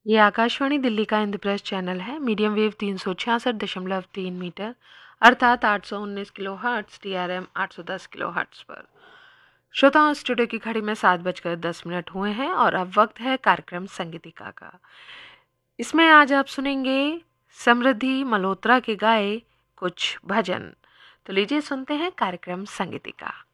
ये आकाशवाणी दिल्ली का इंद्रप्रस्थ चैनल है। मीडियम वेव 366.3 मीटर अर्थात 819 किलोहर्ट्ज़, TRM 810 किलोहर्ट्ज़ पर। श्रोताओं, स्टूडियो की घड़ी में 7:10 हुए हैं और अब वक्त है कार्यक्रम संगीतिका का। इसमें आज आप सुनेंगे समृद्धि मल्होत्रा के गाए कुछ भजन। तो लीजिए सुनते हैं कार्यक्रम संगीतिका।